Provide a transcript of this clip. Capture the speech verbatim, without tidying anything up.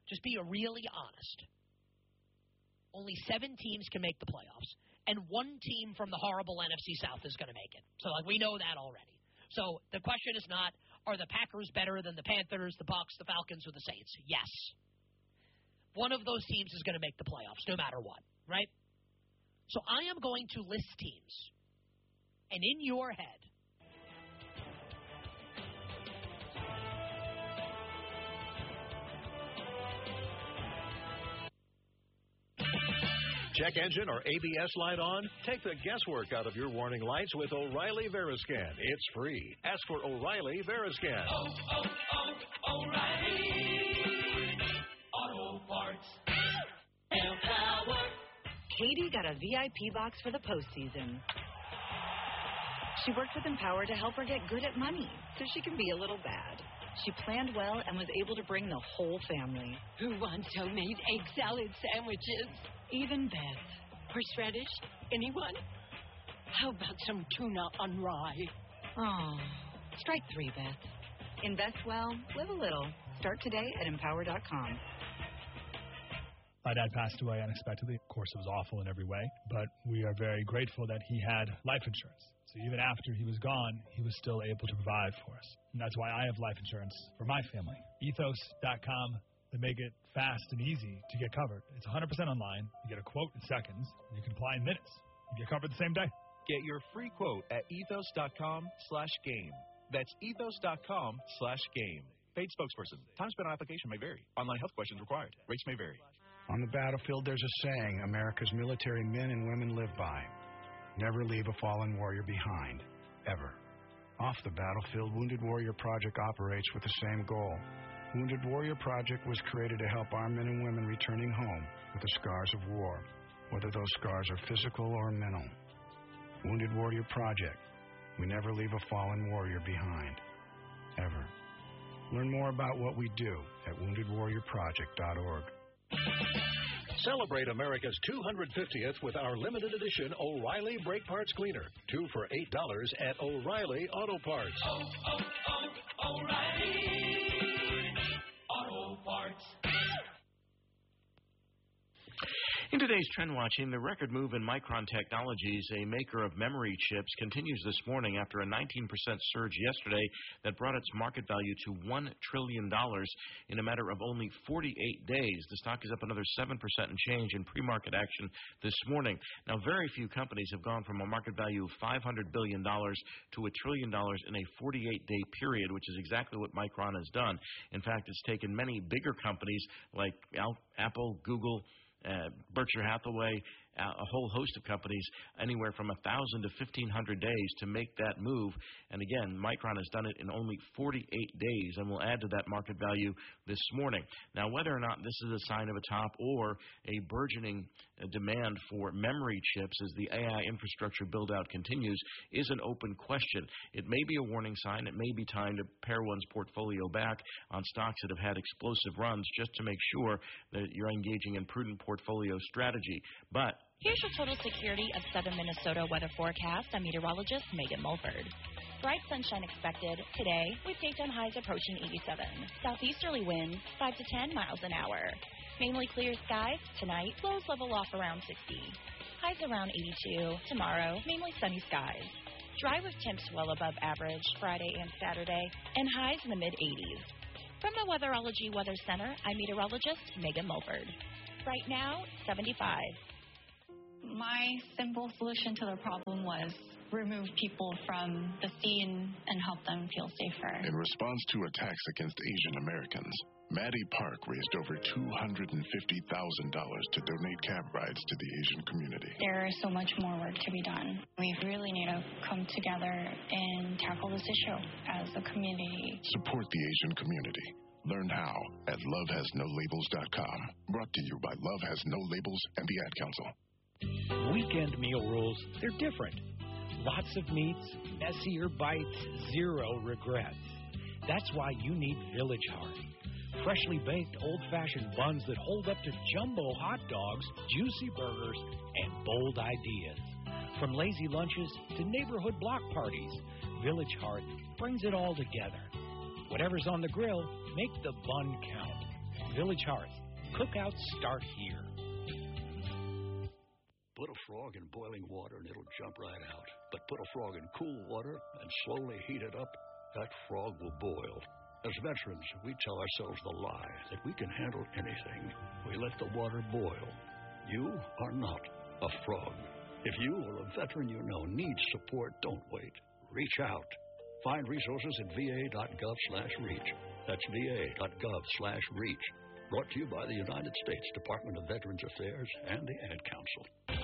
Just be really honest. Only seven teams can make the playoffs, and one team from the horrible N F C South is going to make it. So, like, we know that already. So the question is not, are the Packers better than the Panthers, the Bucs, the Falcons, or the Saints? Yes. One of those teams is going to make the playoffs, no matter what, right? So I am going to list teams, and in your head, check engine or A B S light on? Take the guesswork out of your warning lights with O'Reilly Veriscan. It's free. Ask for O'Reilly Veriscan. Oh, oh, oh, O'Reilly Auto Parts. Empower. Katie got a V I P box for the postseason. She worked with Empower to help her get good at money so she can be a little bad. She planned well and was able to bring the whole family. Who wants homemade egg salad sandwiches? Even Beth. Horseradish? Anyone? How about some tuna on rye? Oh, strike three, Beth. Invest well, live a little. Start today at empower dot com. My dad passed away unexpectedly. Of course, it was awful in every way, but we are very grateful that he had life insurance. So even after he was gone, he was still able to provide for us. And that's why I have life insurance for my family. ethos dot com. They make it fast and easy to get covered. It's one hundred percent online. You get a quote in seconds, and you can apply in minutes. You get covered the same day. Get your free quote at ethos dot com slash game. That's ethos dot com slash game. Paid spokesperson. Time spent on application may vary. Online health questions required. Rates may vary. On the battlefield, there's a saying America's military men and women live by. Never leave a fallen warrior behind. Ever. Off the battlefield, Wounded Warrior Project operates with the same goal. Wounded Warrior Project was created to help our men and women returning home with the scars of war, whether those scars are physical or mental. Wounded Warrior Project. We never leave a fallen warrior behind. Ever. Learn more about what we do at wounded warrior project dot org. Celebrate America's two hundred fiftieth with our limited edition O'Reilly Brake Parts Cleaner. Two for eight dollars at O'Reilly Auto Parts. Oh, oh, oh, O'Reilly Auto Parts. In today's Trend Watching, the record move in Micron Technologies, a maker of memory chips, continues this morning after a nineteen percent surge yesterday that brought its market value to one trillion dollars in a matter of only forty-eight days. The stock is up another seven percent and change in pre-market action this morning. Now, very few companies have gone from a market value of five hundred billion dollars to a trillion dollars in a forty-eight day period, which is exactly what Micron has done. In fact, it's taken many bigger companies like Apple, Google, Uh, Berkshire Hathaway, uh, a whole host of companies, anywhere from one thousand to fifteen hundred days to make that move. And again, Micron has done it in only forty-eight days and will add to that market value this morning. Now, whether or not this is a sign of a top or a burgeoning uh, demand for memory chips as the A I infrastructure build-out continues is an open question. It may be a warning sign. It may be time to pare one's portfolio back on stocks that have had explosive runs just to make sure that you're engaging in prudent portfolio strategy. But here's your total security of southern Minnesota weather forecast. I'm meteorologist Megan Mulford. Bright sunshine expected today with daytime highs approaching eighty-seven. Southeasterly winds five to ten miles an hour. Mainly clear skies tonight. Lows level off around sixty. Highs around eighty-two. Tomorrow, mainly sunny skies. Dry with temps well above average Friday and Saturday, and highs in the mid eighties. From the Weatherology Weather Center, I'm meteorologist Megan Mulford. Right now, seventy-five. My simple solution to the problem was remove people from the scene and help them feel safer. In response to attacks against Asian Americans, Maddie Park raised over two hundred fifty thousand dollars to donate cab rides to the Asian community. There is so much more work to be done. We really need to come together and tackle this issue as a community. Support the Asian community. Learn how at love has no labels dot com. Brought to you by Love Has No Labels and the Ad Council. Weekend meal rules, they're different. Lots of meats, messier bites, zero regrets. That's why you need Village Heart. Freshly baked, old-fashioned buns that hold up to jumbo hot dogs, juicy burgers, and bold ideas. From lazy lunches to neighborhood block parties, Village Heart brings it all together. Whatever's on the grill, make the bun count. Village Hearth. Cookouts start here. Put a frog in boiling water and it'll jump right out. But put a frog in cool water and slowly heat it up, that frog will boil. As veterans, we tell ourselves the lie that we can handle anything. We let the water boil. You are not a frog. If you or a veteran you know needs support, don't wait. Reach out. Find resources at va.gov slash reach. That's va.gov slash reach. Brought to you by the United States Department of Veterans Affairs and the Ad Council.